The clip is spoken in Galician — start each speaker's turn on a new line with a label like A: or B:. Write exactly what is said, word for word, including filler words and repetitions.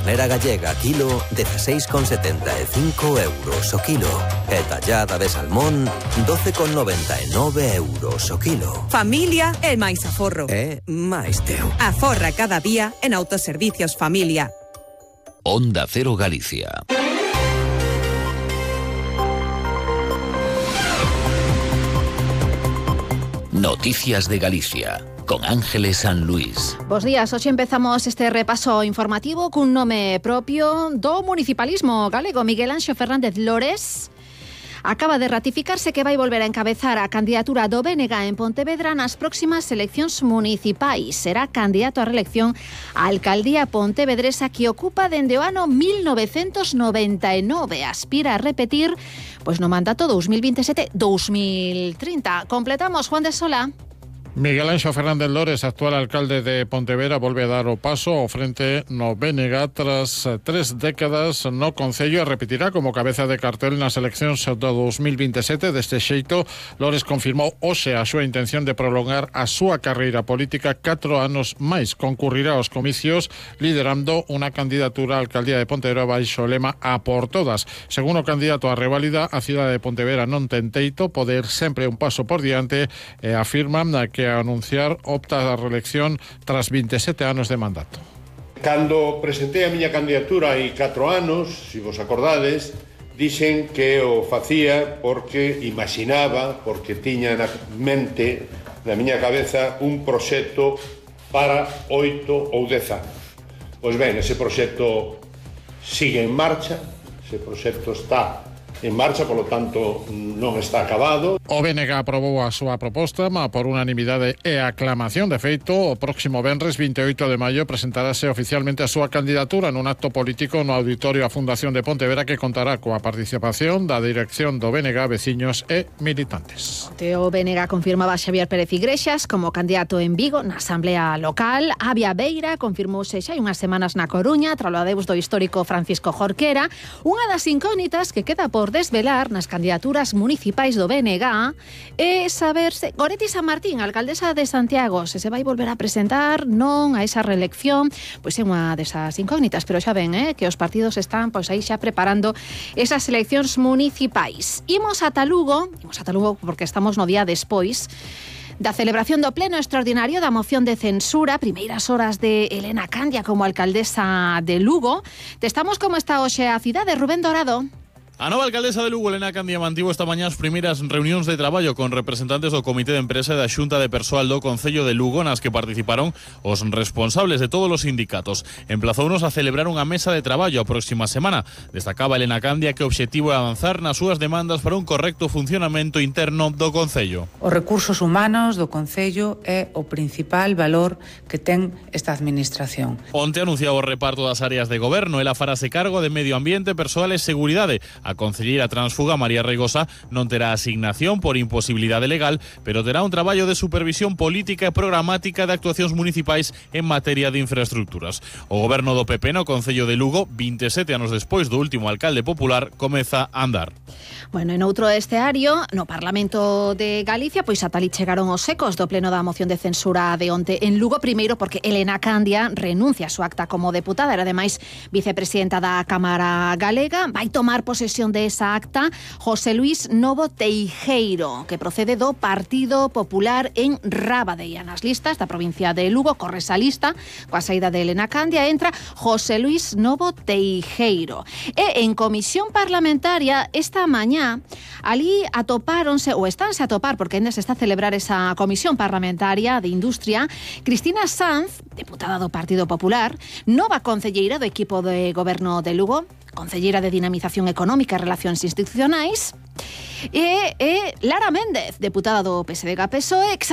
A: ternera gallega kilo dieciséis con setenta e cinco euros o kilo. E tallada de salmón doce con noventa e nove euros o kilo.
B: Familia é máis aforro.
A: É máis teu.
B: Aforra cada día en Autoservicios Familia.
C: Onda Cero Galicia. Noticias de Galicia, con Ángeles San Luis.
D: Bos días, hoxe empezamos este repaso informativo cun nome propio do municipalismo galego. Miguel Anxo Fernández Lores acaba de ratificarse que vai volver a encabezar a candidatura do B N G en Pontevedra nas próximas eleccións municipais. Será candidato a reelección á alcaldía pontevedresa que ocupa dende o ano mil novecentos noventa e nove. Aspira a repetir pois no mandato dous mil veintisiete a dous mil trinta. Completamos, Juan de Sola.
E: Miguel Anxo Fernández Lores, actual alcalde de Pontevedra, volve a dar o paso ao frente no B N G tras tres décadas no Concello e repetirá como cabeza de cartel nas eleccións do dous mil veintisiete. Deste xeito, Lores confirmou hoxe a súa intención de prolongar a súa carreira política catro anos máis. Concurrirá aos comicios liderando unha candidatura á alcaldía de Pontevedra baixo o lema A por todas. Según o candidato á reválida, a cidade de Pontevedra non ten teito, poder sempre un paso por diante, e afirman que a anunciar opta a reelección tras veintisiete anos de mandato.
F: Cando presentei a miña candidatura hai catro anos, se vos acordades, dixen que o facía porque imaginaba, porque tiña na mente, na miña cabeza, un proxecto para oito ou dez anos. Pois ben, ese proxecto sigue en marcha, ese proxecto está en marcha, polo tanto non está acabado.
E: O B N G aprobou a súa proposta por unanimidade e aclamación. De feito, o próximo venres veinte e oito de maio presentarase oficialmente a súa candidatura nun acto político no auditorio a Fundación de Pontevedra, que contará coa participación da dirección do B N G, veciños e militantes.
D: O B N G confirmaba a Xavier Pérez Igrexas como candidato en Vigo na Asamblea Local. Avia Beira confirmouse xa hai unhas semanas na Coruña tralo adeus do histórico Francisco Jorquera. Unha das incógnitas que queda por desvelar nas candidaturas municipais do B N G é saberse Goretti San Martín, alcaldesa de Santiago, se se vai volver a presentar non a esa reelección. Pois é unha desas incógnitas, pero xa ven, eh, que os partidos están pois aí xa preparando esas eleccións municipais. Imos ata Lugo, imos ata Lugo porque estamos no día despois da celebración do pleno extraordinario da moción de censura, primeiras horas de Elena Candia como alcaldesa de Lugo. Testamos como está hoxe a cidade, Rubén Dorado.
G: A nova alcaldesa de Lugo, Elena Candia, mantivo esta mañá as primeiras reunións de traballo con representantes do Comité de Empresa e da Xunta de Persoal do Concello de Lugo, nas que participaron os responsables de todos os sindicatos. Emplazounos a celebrar unha mesa de traballo a próxima semana. Destacaba Elena Candia que o obxectivo é avanzar nas súas demandas para un correcto funcionamento interno do Concello.
H: Os recursos humanos do Concello é o principal valor que ten esta administración.
G: Onte anunciaba o reparto das áreas de goberno. Ela farase cargo de Medio Ambiente, Persoal e Seguridade. A concelleira transfuga María Reigosa non terá asignación por imposibilidade legal, pero terá un traballo de supervisión política e programática de actuacións municipais en materia de infraestructuras. O goberno do P P no Concello de Lugo, veintisiete anos despois do último alcalde popular, comeza a andar.
D: Bueno, en outro escenario, no Parlamento de Galicia, pois ata ali chegaron os ecos do pleno da moción de censura de onte en Lugo, primeiro porque Elena Candia renuncia a súa acta como deputada, era ademais vicepresidenta da Cámara Galega. Vai tomar posesión de esa acta José Luis Novo Teijeiro, que procede do Partido Popular en Rábade, e nas listas da provincia de Lugo corre esa lista, coa saída de Elena Candia entra José Luis Novo Teijeiro. E en comisión parlamentaria esta mañá ali atopáronse, ou estánse a topar, porque ainda se está a celebrar esa comisión parlamentaria de Industria, Cristina Sanz, deputada do Partido Popular, nova concelleira do equipo de goberno de Lugo, concelleira de Dinamización Económica e Relacións Institucionais, e, e Lara Méndez, deputada do P S D G P S O E,